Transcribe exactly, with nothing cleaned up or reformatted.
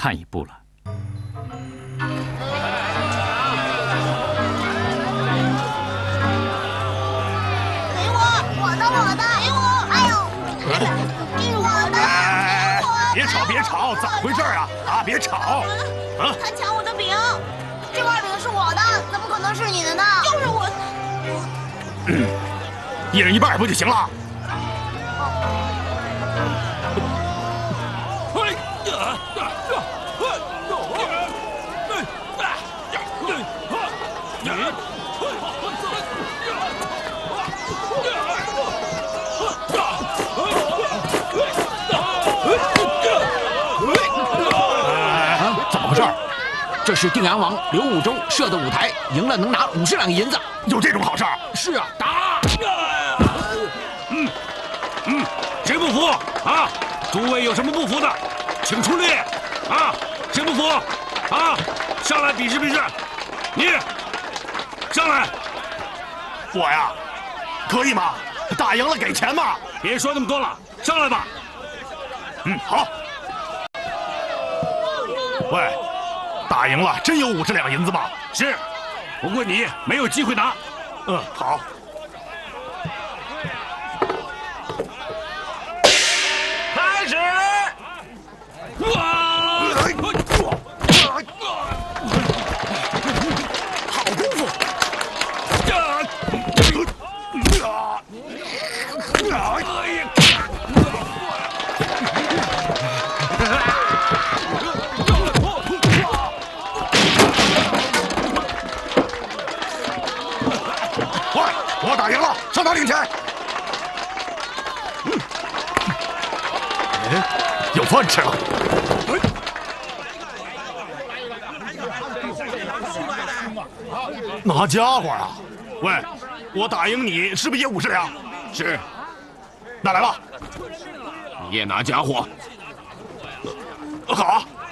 看一步了。 给我，我的，我的，给我！哎呦，给我的，给我！ 别吵，别吵，怎么回事啊？啊，别吵！啊， 他抢我的饼，这块饼是我的，怎么可能是你的呢？就是我。 一人一半不就行了？ 怎么回事？这是定阳王刘武周设的舞台，赢了能拿五十两银子。 有这种好事？ 是啊，打！ 嗯嗯，谁不服啊？诸位有什么不服的，请出列啊！谁不服啊？上来比试比试。你上来。 我呀，可以吗？打赢了给钱吗？ 别说那么多了，上来吧。 嗯，好。喂，打赢了真有五十两银子吗？ 是，不过你没有机会拿。 嗯，好。 开始。哇！ 好功夫！我打赢了，上场领钱。嗯，哎，有饭吃了。拿家伙啊！喂，我打赢你是不是也五十两？ 是。 那来吧。 你也拿家伙。 好啊。